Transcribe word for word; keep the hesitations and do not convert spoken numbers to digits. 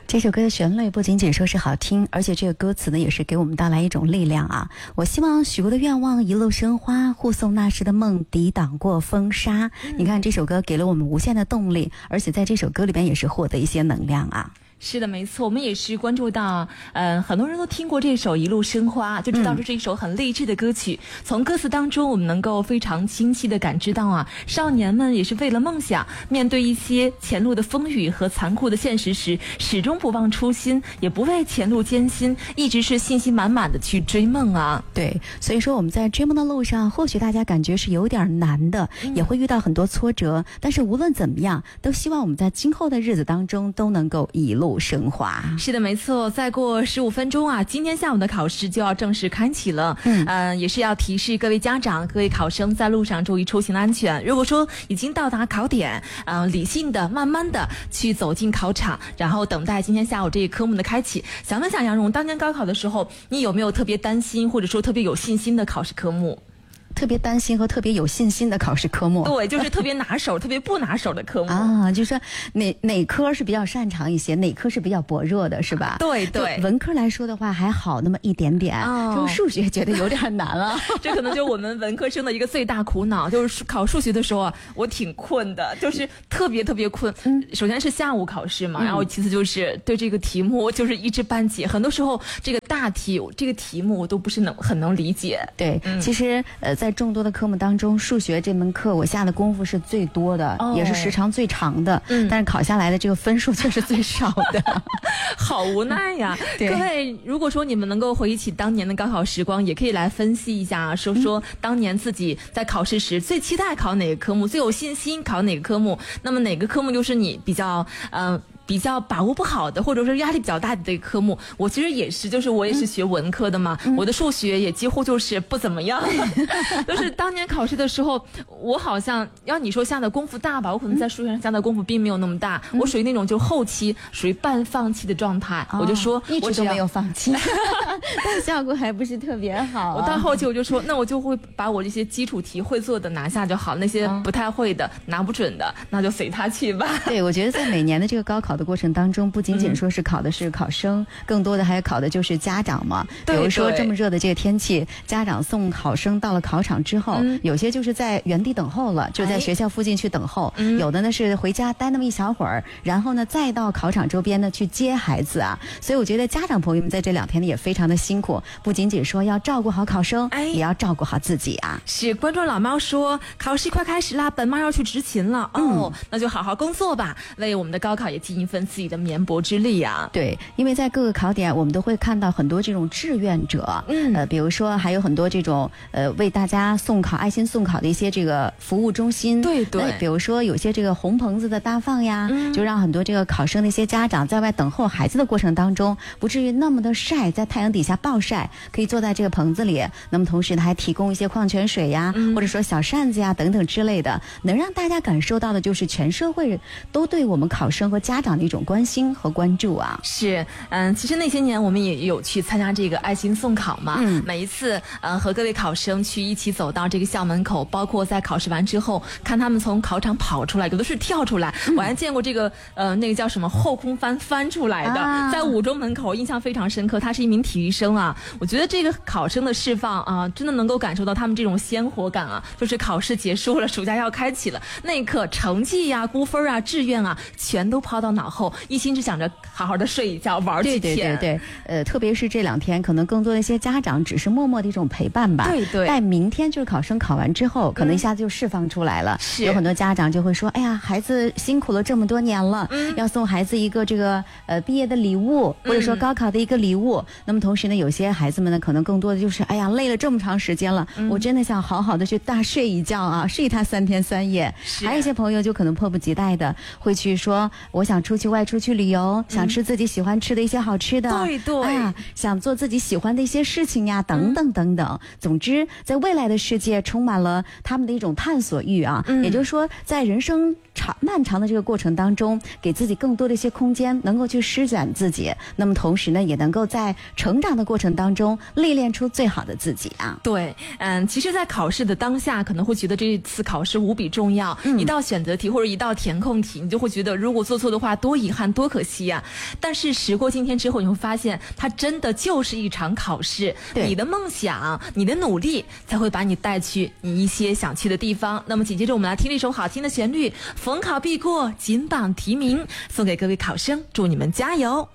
这首歌的旋律不仅仅说是好听，而且这个歌词呢也是给我们带来一种力量啊。我希望许过的愿望一路生花，护送那时的梦抵挡过风沙。嗯、你看这首歌给了我们无限的动力，而且在这首歌里边也是获得一些能量啊。 是的，没错，我们也是关注到，嗯、呃，很多人都听过这首《一路生花》，就知道这是一首很励志的歌曲。嗯、从歌词当中，我们能够非常清晰地感知到啊，少年们也是为了梦想，面对一些前路的风雨和残酷的现实时，始终不忘初心，也不畏前路艰辛，一直是信心满满的去追梦啊。 对，所以说我们在追梦的路上，或许大家感觉是有点难的，嗯、也会遇到很多挫折，但是无论怎么样，都希望我们在今后的日子当中都能够一路升华。 是的，没错。再过十五分钟啊，今天下午的考试就要正式开启了。嗯，呃，也是要提示各位家长、各位考生在路上注意出行的安全。如果说已经到达考点，呃，理性的、慢慢的去走进考场，然后等待今天下午这一科目的开启。想问一下杨蓉，当年高考的时候，你有没有特别担心或者说特别有信心的考试科目？ 特别担心和特别有信心的考试科目， 对，就是特别拿手特别不拿手的科目啊，就是说哪哪科是比较擅长一些，哪科是比较薄弱的，是吧？ 对对， 文科来说的话还好那么一点点，哦、就数学觉得有点难了。 这可能就是我们文科生的一个最大苦恼，就是考数学的时候啊，我挺困的，就是特别特别困。嗯，首先是下午考试嘛，嗯、然后其次就是对这个题目就是一知半解，很多时候这个大题这个题目我都不是能很能理解。 对，嗯、其实呃在众多的科目当中，数学这门课我下的功夫是最多的，哦、也是时长最长的，嗯、但是考下来的这个分数却是最少的， 好无奈呀！各位，如果说你们能够回忆起当年的高考时光，也可以来分析一下，说说当年自己在考试时最期待考哪个科目，最有信心考哪个科目，那么哪个科目又是你比较呃。比较把握不好的，或者说压力比较大的这个科目，我其实也是，就是我也是学文科的嘛，嗯、我的数学也几乎就是不怎么样。就是当年考试的时候，我好像要你说下的功夫大吧，我可能在数学上下的功夫并没有那么大，嗯、我属于那种就后期属于半放弃的状态。哦、我就说一直都没有放弃，但效果还不是特别好，啊。 我到后期我就说，那我就会把我这些基础题会做的拿下就好，那些不太会的、拿不准的，那就随他去吧。 对，我觉得在每年的这个高考的过程当中，不仅仅说是考的是考生，嗯、更多的还考的就是家长嘛。比如说这么热的这个天气，家长送考生到了考场之后，嗯、有些就是在原地等候了，就在学校附近去等候；哎、有的呢是回家待那么一小会儿，然后呢再到考场周边呢去接孩子啊。所以我觉得家长朋友们在这两天呢也非常的辛苦，不仅仅说要照顾好考生，哎、也要照顾好自己啊。 是，观众老猫说考试快开始啦，本妈要去执勤了，嗯、哦，那就好好工作吧，为我们的高考也尽一份自己的绵薄之力啊。 对，因为在各个考点我们都会看到很多这种志愿者，嗯，呃，比如说还有很多这种呃为大家送考、爱心送考的一些这个服务中心， 对对， 比如说有些这个红棚子的搭放呀，嗯、就让很多这个考生的一些家长在外等候孩子的过程当中，不至于那么的晒，在太阳底下暴晒，可以坐在这个棚子里。那么同时呢，还提供一些矿泉水呀，嗯、或者说小扇子呀等等之类的，能让大家感受到的就是全社会都对我们考生和家长的一种关心和关注啊。 是，嗯，其实那些年我们也有去参加这个爱心送考嘛，嗯，每一次，呃，和各位考生去一起走到这个校门口，包括在考试完之后，看他们从考场跑出来，有的是跳出来，嗯、我还见过这个，呃，那个叫什么后空翻翻出来的，啊、在五中门口，印象非常深刻。他是一名体育生啊，我觉得这个考生的释放啊，真的能够感受到他们这种鲜活感啊，就是考试结束了，暑假要开启了，那一刻成绩呀、估分啊、志愿啊，全都抛到脑后，一心只想着好好的睡一觉，玩几天。 对对对对，呃，特别是这两天，可能更多的一些家长只是默默的一种陪伴吧。 对对。 但明天就是考生考完之后，可能一下子就释放出来了。是、嗯。有很多家长就会说：“哎呀，孩子辛苦了这么多年了，嗯、要送孩子一个这个呃毕业的礼物，或者说高考的一个礼物。嗯”那么同时呢，有些孩子们呢，可能更多的就是：“哎呀，累了这么长时间了，嗯、我真的想好好的去大睡一觉啊，睡他三天三夜。”还有一些朋友就可能迫不及待的会去说：“我想出去外出去旅游，嗯、想吃自己喜欢吃的一些好吃的。” 对对， 啊，想做自己喜欢的一些事情呀，等等等等。嗯、总之，在未来的世界充满了他们的一种探索欲啊。嗯、也就是说，在人生长漫长的这个过程当中，给自己更多的一些空间，能够去施展自己。那么同时呢，也能够在成长的过程当中历练出最好的自己啊。 对，嗯，其实，在考试的当下，可能会觉得这次考试无比重要。嗯、一道选择题或者一道填空题，你就会觉得，如果做错的话， 呀，多遗憾，多可惜呀。但是时过今天之后，你会发现，它真的就是一场考试。你的梦想，你的努力，才会把你带去你一些想去的地方。那么紧接着，我们来听了一首好听的旋律，逢考必过，金榜题名，送给各位考生，祝你们加油。